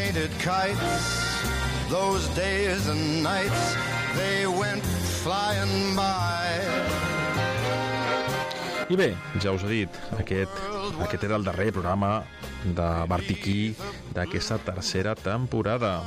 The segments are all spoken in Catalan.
painted kites, those days and nights, they went flying by. I bé, ja us he dit, aquest era el darrer programa de Bartiquí d'aquesta tercera temporada.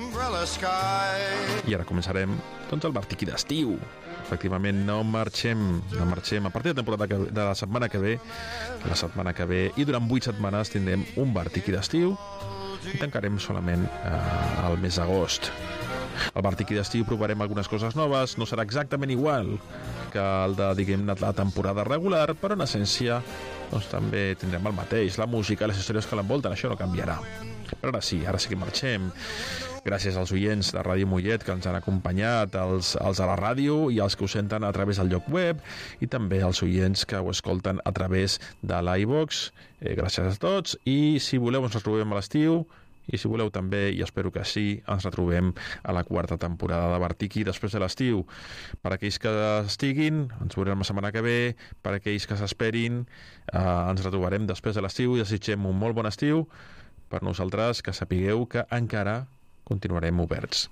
I ara començarem doncs el Bartiquí d'estiu. Efectivament, no marxem. A partir de la setmana que ve, i durant 8 setmanes tindrem un Bartiquí d'estiu i tancarem solament el mes d'agost. Al Bartiquí d'estiu provarem algunes coses noves, no serà exactament igual que el de, diguem-ne, la temporada regular, però en essència doncs també tindrem el mateix, la música, les històries que l'envolten, això no canviarà. Però ara sí que marxem. Gràcies als oients de Ràdio Mollet que ens han acompanyat, els a la ràdio i els que ho senten a través del lloc web, i també als oients que ho escolten a través de l'iVox. Gràcies a tots, i si voleu ens retrobem a l'estiu, i si voleu també, i espero que sí, ens retrobem a la 4ª temporada de Bartiquí després de l'estiu. Per aquells que estiguin, ens veurem la setmana que ve. Per aquells que s'esperin, ens retrobarem després de l'estiu i desitgem un molt bon estiu per nosaltres, que sapigueu que encara continuarem oberts.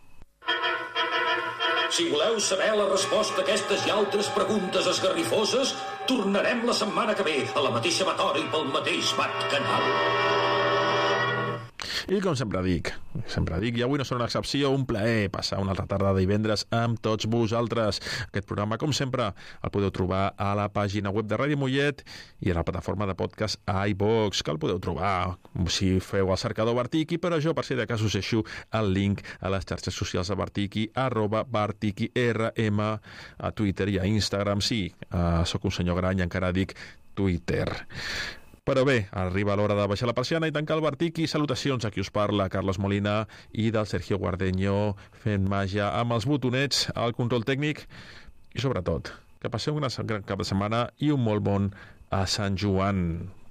Si voleu saber la resposta a aquestes i altres preguntes esgarrifoses, tornarem la setmana que ve a la mateixa emisora i pel mateix canal. I com sempre dic, i avui no serà una excepció, un plaer passar una altra tarda de divendres amb tots vosaltres. Aquest programa, com sempre, el podeu trobar a la pàgina web de Ràdio Mollet i a la plataforma de podcast iVox, que el podeu trobar si feu el cercador Bartiquí, però jo, per si de cas, us deixo el link a les xarxes socials de Bartiquí, @BartiquíRM, a Twitter i a Instagram. Sí, sóc un senyor gran i encara dic Twitter. Però bé, arriba l'hora de baixar la persiana i tancar el Bartiquí. Salutacions a qui us parla, Carlos Molina, i del Sergio Guardeño fent màgia amb els botonets al control tècnic. I sobretot, que passeu un gran cap de setmana i un molt bon a Sant Joan.